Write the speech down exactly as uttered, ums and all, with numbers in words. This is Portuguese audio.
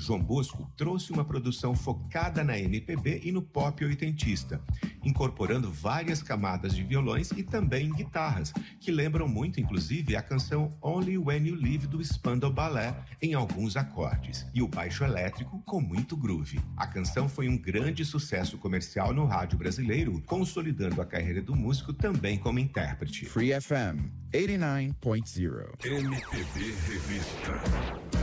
João Bosco trouxe uma produção focada na M P B e no pop oitentista, incorporando várias camadas de violões e também guitarras, que lembram muito, inclusive, a canção Only When You Leave do Spandau Ballet em alguns acordes, e o baixo elétrico com muito groove. A canção foi um grande sucesso comercial no rádio brasileiro, consolidando a carreira do músico também como intérprete. Free F M oitenta e nove ponto zero. M P B Revista.